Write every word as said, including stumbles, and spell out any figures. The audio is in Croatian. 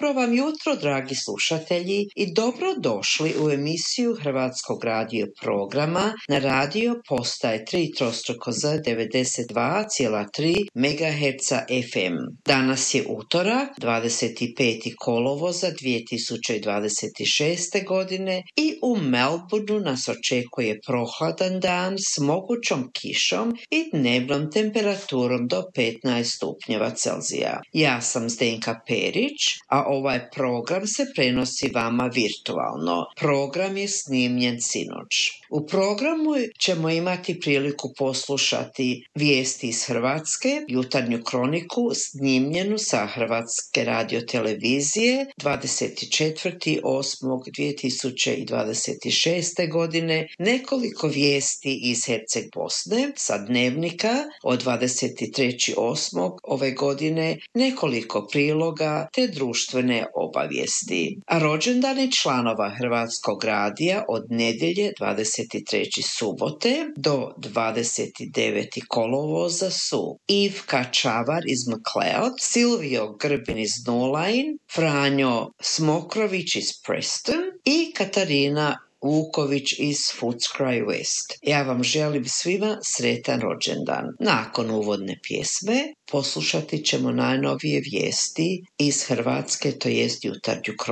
Dobro vam jutro, dragi slušatelji, i dobrodošli u emisiju Hrvatskog radio programa na radio postaje tri Z devedeset dva zarez tri megaherca F M. Danas je utorak, dvadeset peti kolovoza dvije tisuće dvadeset šeste. godine i u Melbourneu nas očekuje prohladan dan s mogućom kišom i dnevnom temperaturom do petnaest stupnjeva Celzija. Ja sam Zdenka Perić, a ovaj program se prenosi vama virtualno. Program je snimljen sinoć. U programu ćemo imati priliku poslušati vijesti iz Hrvatske, jutarnju kroniku snimljenu sa Hrvatske radiotelevizije dvadeset četvrtog osmog dvije tisuće dvadeset šeste. godine, nekoliko vijesti iz Herceg Bosne sa dnevnika od dvadeset trećeg osmog ove godine, nekoliko priloga te društvene obavijesti. A rođendani članova Hrvatskog radija od nedjelje dvadeset treće subote do dvadeset devetog kolovoza su Ivka Čavar iz McLeod, Silvio Grbin iz Nulain, Franjo Smokrović iz Preston i Katarina Vuković iz Footscray West. Ja vam želim svima sretan rođendan. Nakon uvodne pjesme poslušati ćemo najnovije vijesti iz Hrvatske, to jest jutarnju kroniku.